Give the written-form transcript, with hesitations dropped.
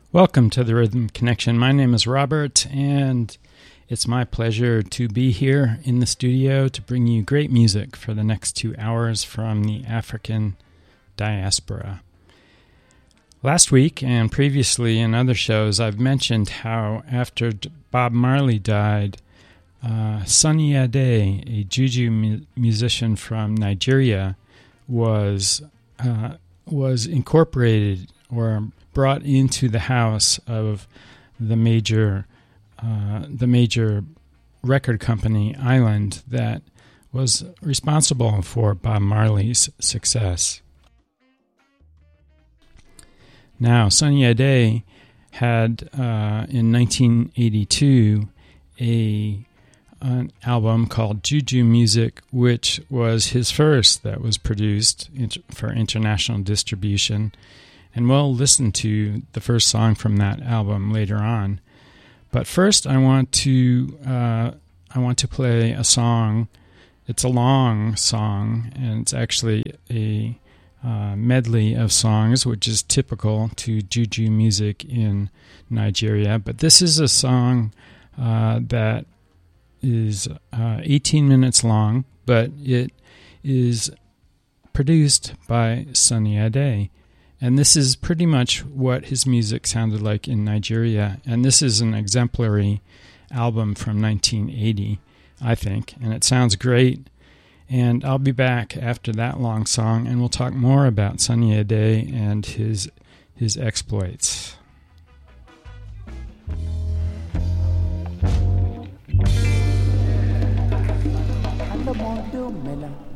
Welcome to the Rhythm Connection. My name is Robert, and it's my pleasure to be here in the studio to bring you great music for the next 2 hours from the African diaspora. Last week and previously in other shows, I've mentioned how after Bob Marley died, Sunny Ade, a juju musician from Nigeria, was incorporated or brought into the house of the major record company Island that was responsible for Bob Marley's success. Now, Sunny Ade had in 1982 an album called Juju Music, which was his first that was produced for international distribution. And we'll listen to the first song from that album later on. But first, I want to play a song. It's a long song, and it's actually a medley of songs, which is typical to juju music in Nigeria. But this is a song that is 18 minutes long, but it is produced by Sunny Ade. And this is pretty much what his music sounded like in Nigeria. And this is an exemplary album from 1980, I think. And it sounds great. And I'll be back after that long song, and we'll talk more about Sunny Ade and his exploits. And the Mondo Mela.